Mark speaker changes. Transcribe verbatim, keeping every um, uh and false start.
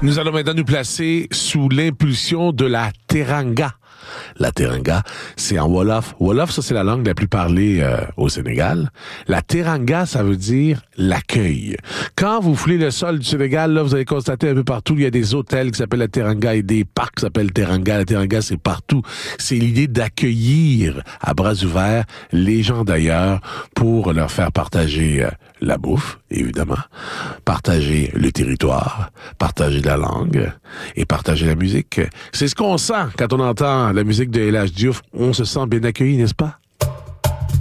Speaker 1: Nous allons maintenant nous placer sous l'impulsion de la teranga. La teranga, c'est en Wolof. Wolof, ça, c'est la langue la plus parlée euh, au Sénégal. La teranga, ça veut dire l'accueil. Quand vous foulez le sol du Sénégal, là, vous allez constater un peu partout, il y a des hôtels qui s'appellent la teranga et des parcs qui s'appellent teranga. La teranga, c'est partout. C'est l'idée d'accueillir à bras ouverts les gens d'ailleurs pour leur faire partager euh, la bouffe, évidemment, partager le territoire, partager la langue et partager la musique. C'est ce qu'on sent quand on entend la musique de El Hadj Diouf. On se sent bien accueilli, n'est-ce pas?